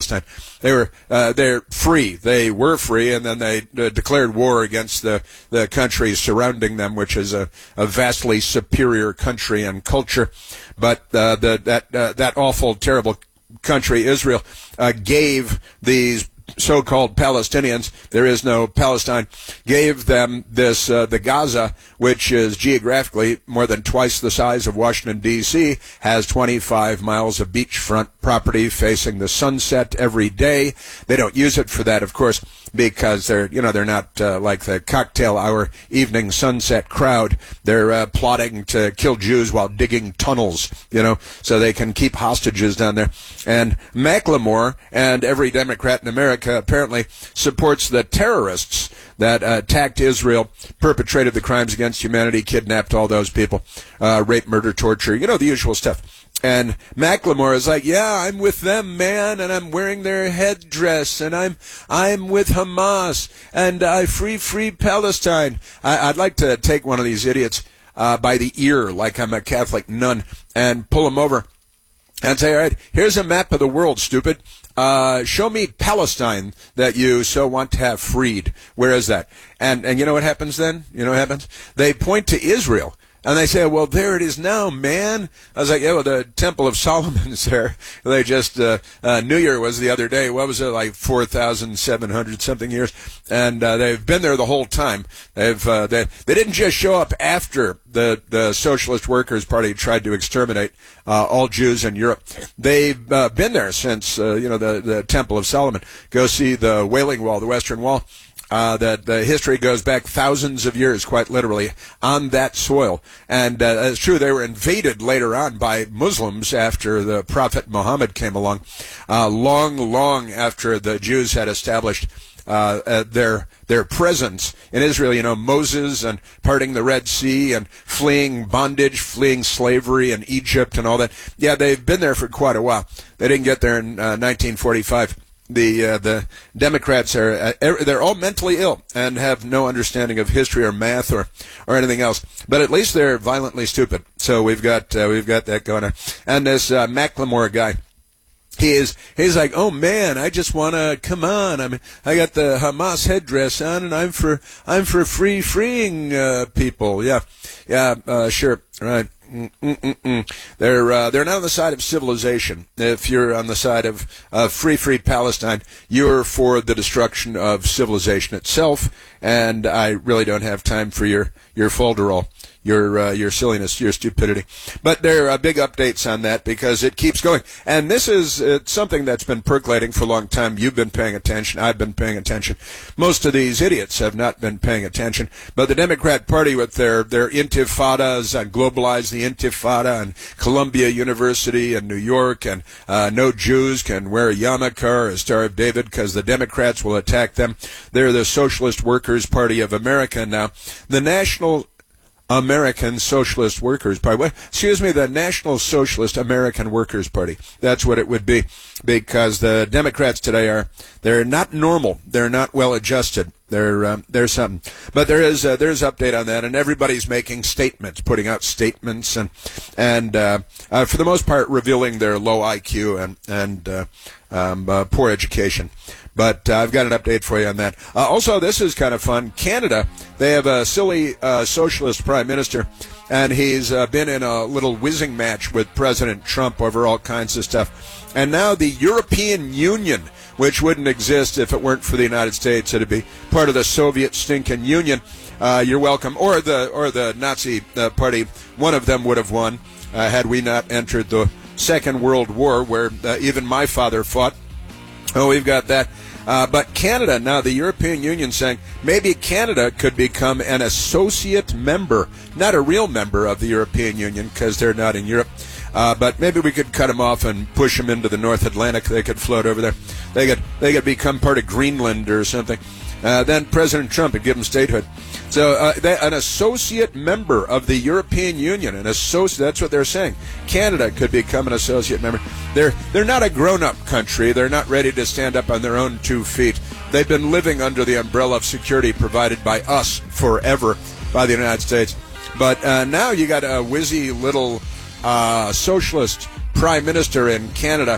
Palestine. They're free. They were free, and then they declared war against the countries surrounding them, which is a vastly superior country and culture. But that awful, terrible country, Israel, gave these so-called Palestinians, there is no Palestine, gave them this, the Gaza, which is geographically more than twice the size of Washington, D.C., has 25 miles of beachfront property facing the sunset every day. They don't use it for that, of course, because they're not like the cocktail hour evening sunset crowd. They're plotting to kill Jews while digging tunnels, so they can keep hostages down there. And Macklemore and every Democrat in America apparently supports the terrorists that attacked Israel, perpetrated the crimes against humanity, kidnapped all those people, rape, murder, torture, the usual stuff. And Macklemore is like, yeah, I'm with them, man, and I'm wearing their headdress, and I'm with Hamas, and I free Palestine. I'd like to take one of these idiots by the ear, like I'm a Catholic nun, and pull him over and say, all right, here's a map of the world, stupid. Show me Palestine that you so want to have freed. Where is that? And you know what happens then? You know what happens? They point to Israel. And they say, well, there it is now, man. I was like, yeah, well, the Temple of Solomon's there. They just, New Year was the other day. What was it, like 4,700 something years? And they've been there the whole time. They didn't just show up after the Socialist Workers' Party tried to exterminate all Jews in Europe. They've been there since, the Temple of Solomon. Go see the Wailing Wall, the Western Wall. That the history goes back thousands of years, quite literally, on that soil. And it's true, they were invaded later on by Muslims after the Prophet Muhammad came along, long after the Jews had established their presence in Israel. Moses and parting the Red Sea and fleeing bondage, fleeing slavery in Egypt and all that. Yeah, they've been there for quite a while. They didn't get there in 1945. The Democrats they're all mentally ill and have no understanding of history or math or anything else. But at least they're violently stupid. So we've got that going on. And this Macklemore guy, he's like, oh man, I just want to, come on. I got the Hamas headdress on, and I'm for freeing people. Yeah, sure, right. They're not on the side of civilization. If you're on the side of free Palestine, you're for the destruction of civilization itself. And I really don't have time for your folderol, your silliness, your stupidity. But there are big updates on that because it keeps going. And this is something that's been percolating for a long time. You've been paying attention. I've been paying attention. Most of these idiots have not been paying attention. But the Democrat Party with their intifadas and globalize the intifada and Columbia University and New York and no Jews can wear a yarmulke or a Star of David because the Democrats will attack them. They're the Socialist Workers' Party of America now. The National American Socialist Workers Party. The National Socialist American Workers Party. That's what it would be, because the Democrats today they're not normal. They're not well adjusted. They're something. But there's update on that, and everybody's making statements, putting out statements, and for the most part revealing their low IQ and poor education. But I've got an update for you on that. Also, this is kind of fun. Canada, they have a silly socialist prime minister, and he's been in a little whizzing match with President Trump over all kinds of stuff. And now the European Union, which wouldn't exist if it weren't for the United States, it'd be part of the Soviet stinking Union. You're welcome. Or the Nazi party, one of them would have won had we not entered the Second World War, where even my father fought. Oh, we've got that. But Canada, now the European Union saying maybe Canada could become an associate member, not a real member of the European Union because they're not in Europe. But maybe we could cut them off and push them into the North Atlantic. They could float over there. They could become part of Greenland or something. Then President Trump would give them statehood. So an associate member of the European Union, that's what they're saying. Canada could become an associate member. They're not a grown-up country. They're not ready to stand up on their own 2 feet. They've been living under the umbrella of security provided by us forever, by the United States. But now you got a whizzy little socialist prime minister in Canada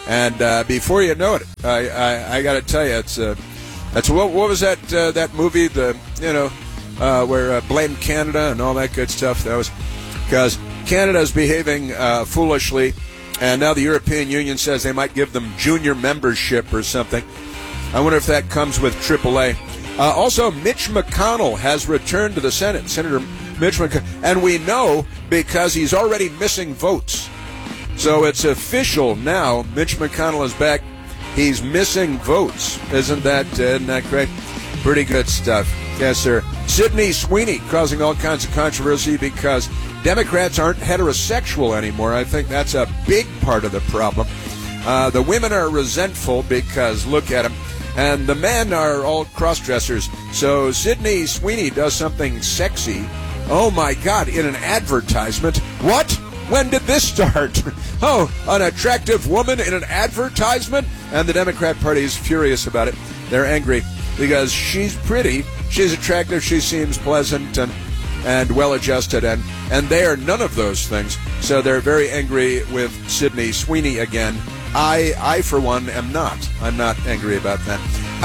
And before you know it, I got to tell you, that's what was that movie, where blame Canada and all that good stuff. That was because Canada's behaving foolishly, and now the European Union says they might give them junior membership or something. I wonder if that comes with AAA. Also, Mitch McConnell has returned to the Senate. Senator Mitch McConnell, and we know because he's already missing votes. So it's official now. Mitch McConnell is back. He's missing votes. Isn't that great? Pretty good stuff. Yes, sir. Sydney Sweeney causing all kinds of controversy because Democrats aren't heterosexual anymore. I think that's a big part of the problem. The women are resentful because, look at them, and the men are all cross-dressers. So Sydney Sweeney does something sexy. Oh, my God, in an advertisement. What? When did this start? Oh, an attractive woman in an advertisement? And the Democrat Party is furious about it. They're angry because she's pretty, she's attractive, she seems pleasant and well-adjusted, and they are none of those things. So they're very angry with Sydney Sweeney again. I for one, am not. I'm not angry about that.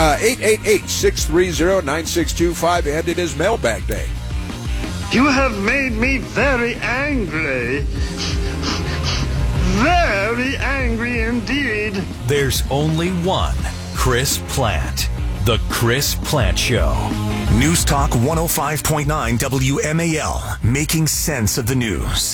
888-630-9625, and it is Mailbag Day. You have made me very angry. Very angry indeed. There's only one Chris Plante. The Chris Plante Show. News Talk 105.9 WMAL. Making sense of the news.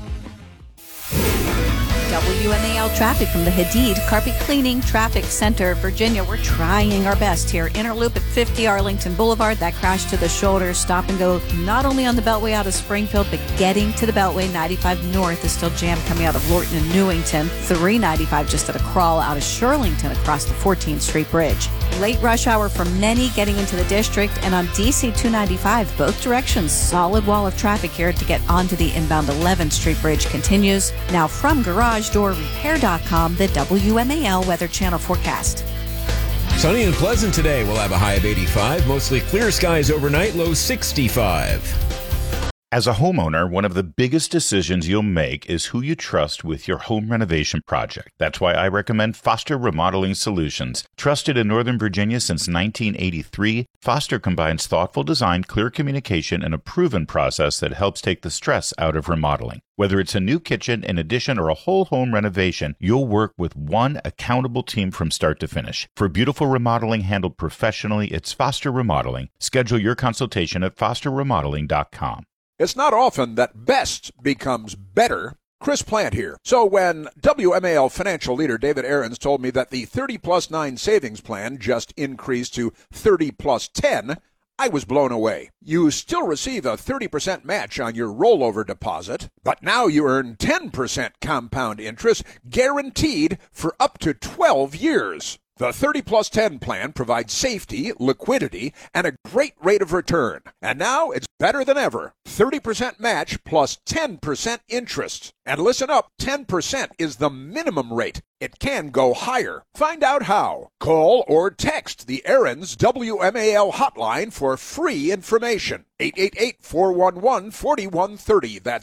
WMAL traffic from the Hadid Carpet Cleaning Traffic Center, Virginia. We're trying our best here. Inner loop at 50 Arlington Boulevard. That crash to the shoulder. Stop and go not only on the Beltway out of Springfield, but getting to the Beltway. 95 North is still jammed coming out of Lorton and Newington. 395 just at a crawl out of Shirlington across the 14th Street Bridge. Late rush hour for many getting into the district, and on DC 295, both directions. Solid wall of traffic here to get onto the inbound 11th Street Bridge continues. Now from GarageDoorRepair.com, the WMAL Weather Channel forecast. Sunny and pleasant today. We'll have a high of 85. Mostly clear skies overnight, low 65. As a homeowner, one of the biggest decisions you'll make is who you trust with your home renovation project. That's why I recommend Foster Remodeling Solutions. Trusted in Northern Virginia since 1983, Foster combines thoughtful design, clear communication, and a proven process that helps take the stress out of remodeling. Whether it's a new kitchen, an addition, or a whole home renovation, you'll work with one accountable team from start to finish. For beautiful remodeling handled professionally, it's Foster Remodeling. Schedule your consultation at fosterremodeling.com. It's not often that best becomes better. Chris Plante here. So when WMAL financial leader David Aarons told me that the 30+9 savings plan just increased to 30+10, I was blown away. You still receive a 30% match on your rollover deposit, but now you earn 10% compound interest guaranteed for up to 12 years. The 30+10 plan provides safety, liquidity, and a great rate of return. And now it's better than ever. 30% match plus 10% interest. And listen up, 10% is the minimum rate. It can go higher. Find out how. Call or text the Aarons WMAL hotline for free information. 888-411-4130. That's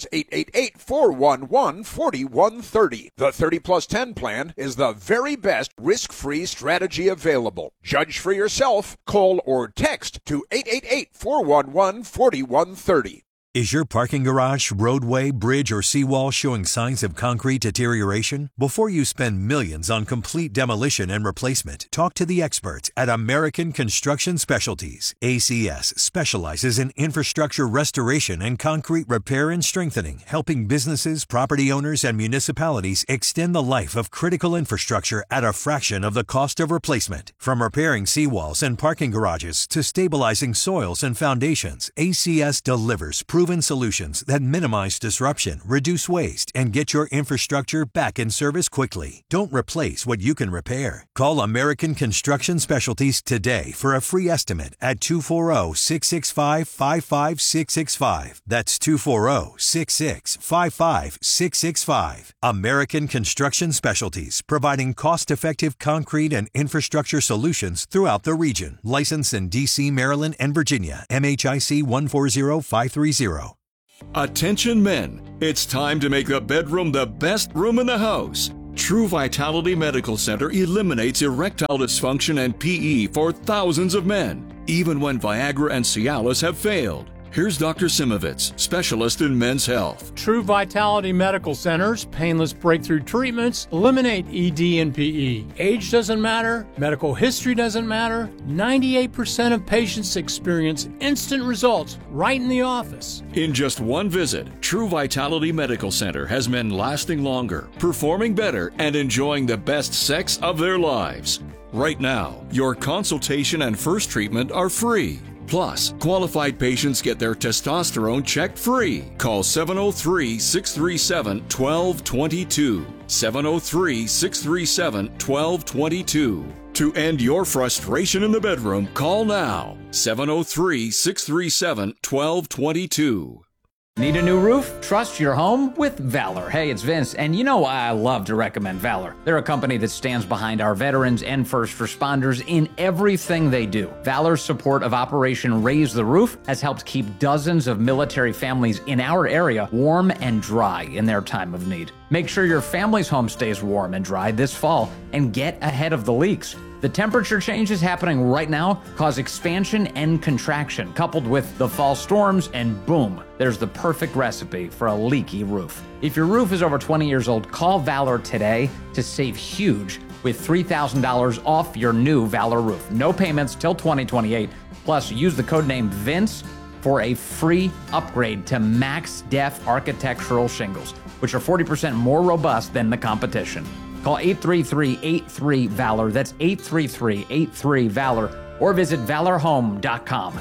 888-411-4130. The 30+10 plan is the very best risk-free strategy available. Judge for yourself. Call or text to 888-411-4130. Is your parking garage, roadway, bridge, or seawall showing signs of concrete deterioration? Before you spend millions on complete demolition and replacement, talk to the experts at American Construction Specialties. ACS specializes in infrastructure restoration and concrete repair and strengthening, helping businesses, property owners, and municipalities extend the life of critical infrastructure at a fraction of the cost of replacement. From repairing seawalls and parking garages to stabilizing soils and foundations, ACS delivers proven solutions that minimize disruption, reduce waste, and get your infrastructure back in service quickly. Don't replace what you can repair. Call American Construction Specialties today for a free estimate at 240-665-55665. That's 240-665-55665. American Construction Specialties, providing cost-effective concrete and infrastructure solutions throughout the region. Licensed in D.C., Maryland, and Virginia. MHIC 140530. Attention men, it's time to make the bedroom the best room in the house. True Vitality Medical Center eliminates erectile dysfunction and PE for thousands of men, even when Viagra and Cialis have failed. Here's Dr. Simovitz, specialist in men's health. True Vitality Medical Center's painless breakthrough treatments eliminate ED and PE. Age doesn't matter. Medical history doesn't matter. 98% of patients experience instant results right in the office. In just one visit, True Vitality Medical Center has men lasting longer, performing better, and enjoying the best sex of their lives. Right now, your consultation and first treatment are free. Plus, qualified patients get their testosterone checked free. Call 703-637-1222. 703-637-1222. To end your frustration in the bedroom, call now. 703-637-1222. Need a new roof? Trust your home with Valor. Hey, it's Vince, and you know why I love to recommend Valor. They're a company that stands behind our veterans and first responders in everything they do. Valor's support of Operation Raise the Roof has helped keep dozens of military families in our area warm and dry in their time of need. Make sure your family's home stays warm and dry this fall and get ahead of the leaks. The temperature changes happening right now cause expansion and contraction, coupled with the fall storms, and boom, there's the perfect recipe for a leaky roof. If your roof is over 20 years old, call Valor today to save huge with $3,000 off your new Valor roof. No payments till 2028. Plus, use the code name VINCE for a free upgrade to Max Def architectural shingles, which are 40% more robust than the competition. Call 833-83-VALOR. That's 833-83-VALOR. Or visit valorhome.com.